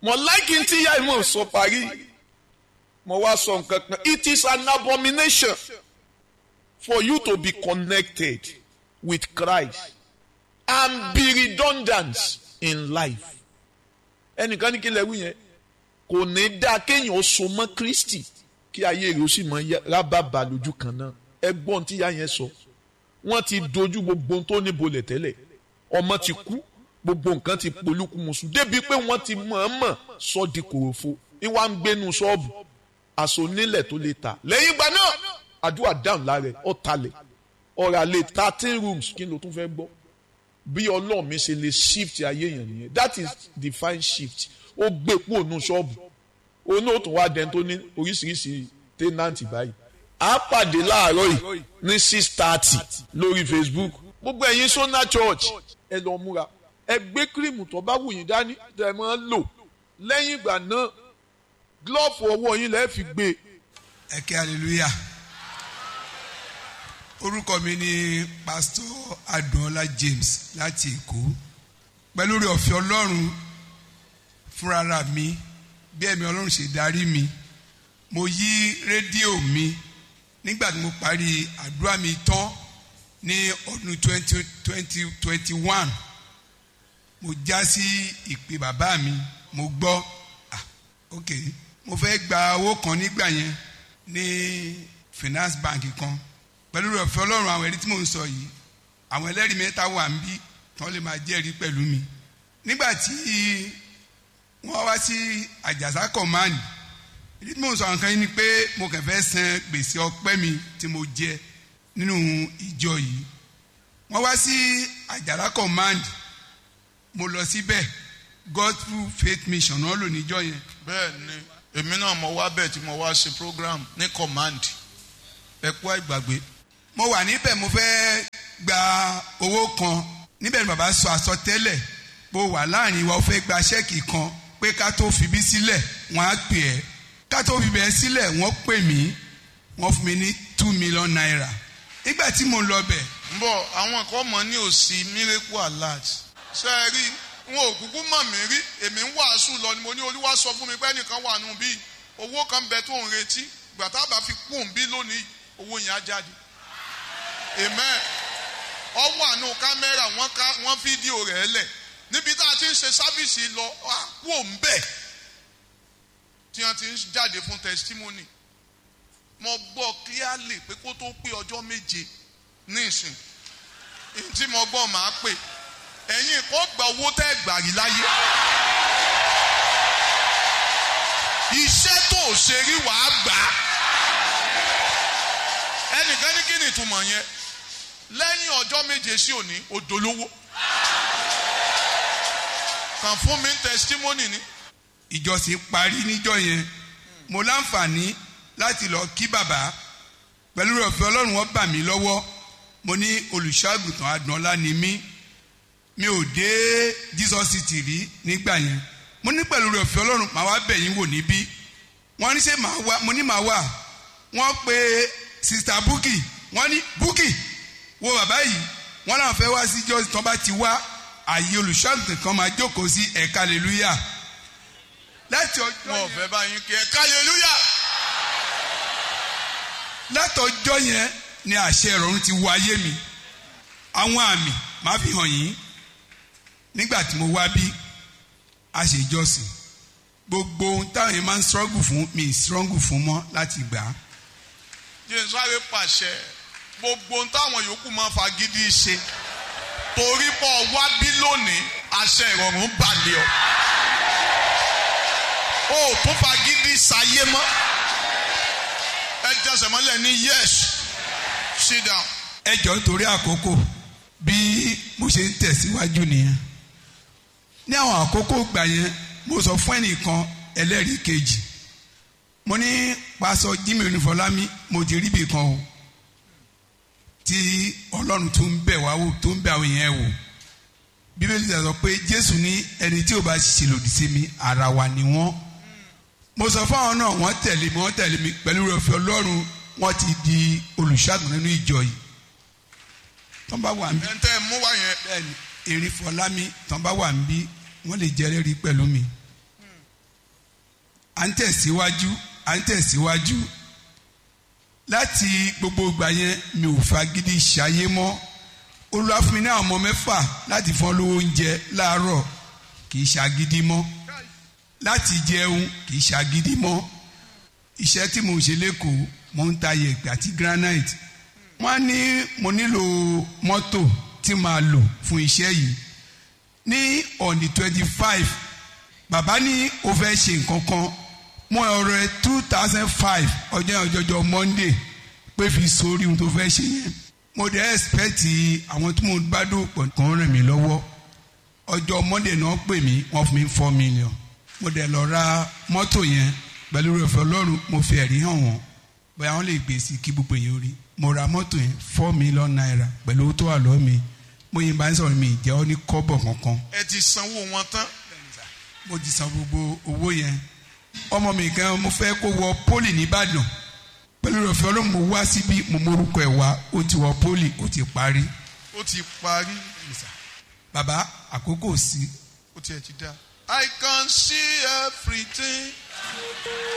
mo like tí ìyá ìmọ̀ sọ parí mo wá sọ nǹkan kan. It is an abomination for you to be connected with Christ and be redundant in life. Ẹnìkan ní kí lẹ wí yẹn kò ní dáa kéèyàn so mọ́ Kristi kí ayé rẹ̀ ó sì mọ rábàbà lójú kan náà. Ẹgbọ́n tí ìyá yẹn sọ wọ́n ti dojú gbogbo tó ní bolẹ̀ tẹ́lẹ̀, ọmọ ti kú, gbogbo nǹkan ti polúkúmuṣu débi pé wọ́n ti mọ̀ọ́mọ̀ sọ di kòròfo ìwà ń gbénu ṣọ́ọ̀bù àṣọ nílẹ̀ tó lè ta. Lẹ́yìn ìgbà náà àdúrà dáhùn lára ẹ̀ ọ̀talẹ̀ ọ̀rọ̀ àlè 13 rooms kí ló tún fẹ́ gbọ́. Bí Ọlọ́run mi ṣe lè shift ayé yẹn nìyẹn. That is divine shift. Ó gbé kúrò nù ṣọ́ọ̀bù òun náà tún wá dẹni tó ní oríṣiríṣi tẹ́nàntì báyìí. A pàdé láàárọ̀ yìí ní 6:30 lórí Facebook. Gbogbo ẹ̀yin Sona Church ẹ lọ múra ẹ gbé kírìmù tó bá wù yín dání tẹ́ ẹ máa ń lò. Lẹ́yìn ìgbà náà glove ọwọ́ yín lẹ́ẹ̀ fi gbé. Ẹ kí hallelujah. Orúkọ mi ni Pastor Adúọlá James láti Èkó. Pẹ̀lú oore ọ̀fẹ́ Ọlọ́run fúnra mi bí ẹ̀mí Ọlọ́run ṣe darí mi, mo yí rédíò mi nígbà tí mo parí àdúrà mi tán ní ọdún 2021. Mo já sí ìpè bàbá mi, mo gbọ́ ok mo fẹ́ gba owó kan nígbà yẹn ní finance bank kan. Pẹ̀lú ọ̀fẹ́ Ọlọ́run àwọn ẹ̀rí tí mò ń sọ yìí àwọn ẹlẹ́rìí mẹ́ta wà ń bí tán lè máa jẹ́rìí pẹ̀lú mi. Nígbà tí wọ́n wá sí Àjàsá command, ìdí tí mò ń sọ nǹkan yìí ni pé mo kàn fẹ́ san gbèsè ọpẹ́ mi tí mo jẹ nínú ìjọ yìí. Wọ́n wá sí Àjàsá command, mo lọ síbẹ̀ Gospel Faith Mission náà lò níjọ́ yẹn. Bẹ́ẹ̀ ni èmi náà mo wá bẹ́ẹ̀ tí mo wá ṣe program ní command ẹ̀kú àìgbàgbé. Mo wà níbẹ̀ mo fẹ́ gba owó kan níbẹ̀ ni bàbá sọ àsọtẹ́lẹ̀ bó wà láàrin wa ó fẹ́ gba ṣẹ́ẹ̀kì kan pé ká tó fi bí sílẹ̀ wọ́n á pè ẹ́, ká tó fi bẹ́ẹ̀ sílẹ̀ wọ́n pè mí, wọ́n fún mi ní 2 million naira. Nígbà tí mo lọ bẹ̀. ń bọ̀ àwọn kan mọ̀ ní òsì miracle alert. Ṣé ẹ rí wọn ò kúkú mọ̀ mí rí, èmi ń wàásù lọ ni mo ní Olúwa sọ fún mi pé ẹnìkan wà nù bí owó kan bẹ tó ń retí ìgbà tá a bá fi kú òun bí lónìí owó yẹn á jáde. Amen. Ọwọ́ àánú kámẹ́rà wọ́n fídíò rẹ̀ lẹ̀ níbi tá a ti ń ṣe sáfìsì lọ kú òun bẹ̀ tí wọ́n ti ń jáde fún testimony. Mo gbọ́ clearly pé kó tó pé ọjọ́ méje ní ìsìn tí mo gbọ́ máa pè ẹ̀yin kò gba owó tẹ́ gbà rí láyé. Iṣẹ́ tó ṣe rí wàá gbà. Ẹnìkan ní kí ni ìtumọ̀ yẹn? Lẹ́yìn ọjọ́ méje sí òní odolówó. Kàn fún mi testimony ni. Ìjọsìn parí níjọ́ yẹn mo láǹfààní láti lọ kí bàbá. Pẹ̀lú ọ̀fẹ́ Ọlọ́run wọ́n bà mí lọ́wọ́. Mo ní olùṣọ́àgùntàn Adúọlá ni mí. Mi ò dé Jesus City rí nígbà yẹn. Mo ní pẹ̀lú ọ̀fẹ́ Ọlọ́run màá wá bẹ̀ yín wò níbí. Wọ́n ní ṣé màá wá, mo ní màá wá. Wọ́n pe Sister Bukky, wọ́n ní Bukky wo bàbá yìí, wọ́n náà fẹ́ wá sí jọ́sìn tán bá ti wá àyè olùṣọ́àgùntàn kan máa jókòó sí ẹ̀ka hallelujah. Láti ọjọ́ yẹn wọ́n fẹ́ bá yín kí ẹ̀ka hallelujah. Látọjọ́ yẹn ni àṣẹ ìrọ̀rùn ti wọ ayé mi. Àwọn àmì máa fi hàn yín. Nígbà tí mo wá bí a ṣe ìjọsìn, gbogbo ohun táwọn yẹn máa ń struggle fún mi struggle fún mọ́ láti gbà á. Jésù sáré pàṣẹ gbogbo ohun táwọn yòókù máa fagídí ṣe torí pọ̀ wá bí lónìí àṣẹ ìrọ̀rùn balẹ̀ ọ. O tún fagídí sáyé mọ́. Ẹ jẹsẹ̀ mọ́lẹ̀ ní yes, sit down. Ẹ jọ̀ọ́ nítorí àkókò bí mo ṣe ń tẹ̀síwájú nìyẹn. Ní àwọn àkókò gbà yẹn mo sọ fún ẹnìkan ẹlẹ́rìí kejì, mo ní pásọ Jimmy Onífọlámi mo ti rí ibì kan o tí Ọlọ́run tó ń bẹ̀ wá wò tó ń bẹ̀ àwọn èèyàn wò. Bíbélì sọ pé Jésù ní ẹni tí ò bá ṣe lòdì sí mi ara wa ni wọ́n. Mo sọ fún àwọn náà wọ́n tẹ̀lé mi pẹ̀lú ọ̀fẹ́ Ọlọ́run wọ́n ti di olùṣàgùn nínú ìjọ yìí. Tán bá wà níbí. Ẹ̀ńtẹ́ mú wá yẹn. Bẹ́ẹ̀ni Erin Fọlámi tán bá wà níbí wọ́n lè jẹ́rìí pẹ̀lú mi. à ń tẹ̀síwájú láti gbogbo ìgbà yẹn mi ò fagídí ṣayé mọ́. Olúwa fún mi ní àwọn ọmọ 6 láti fún lówó oúnjẹ láàárọ̀, kì í ṣagídí mọ́. Láti jẹun kì í ṣagídí mọ́. Iṣẹ́ tí mo ń ṣe lẹ́kọ̀ọ́, mo ń ta yẹ̀pẹ̀ àti granite. Wọ́n ní mo nílò mọ́tò tí màá lò fún iṣẹ́ yìí. Ní on the 25 bàbá ní ó fẹ́ ṣe nǹkan kan, mo ọ̀rẹ́ 2005 ọjọ́ Monday pé fi sórí ohun tó fẹ́ ṣe yẹn. Mo dẹ̀ expect àwọn tí mo bá dòpọ̀ kan ràn mí lọ́wọ́. Ọjọ́ Monday náà pè mí, wọ́n fún mi 4 million. Mo dẹ̀ lọ ra mọ́tò yẹn pẹ̀lú ìfẹ́ Ọlọ́run, mo fi ẹ̀rí hàn wọ́n bóyá wọ́n lè gbé sí kí gbogbo èèyàn rí. Mo ra mọ́tò yẹn 4 million naira pẹ̀lú owó tó wà lọ́wọ́ mi. Mo yín bá ń sọ̀rọ̀ mi ìjẹ́ ọ́ ní kọ́bọ̀ kankan. Ẹ ti sanwó wọn tán. Mo ti san gbogbo owó yẹn. Ọmọ mi kan mo fẹ́ kó wọ pólì nìbàdàn pẹ̀lú ìfẹ́ Ọlọ́run, mo wá síbí, mo mórúkọ ẹ̀ wá, ó ti wọ pólì, ó ti parí. Bàbá àkókò sí. Ó tiẹ̀ ti dá. I can see everything.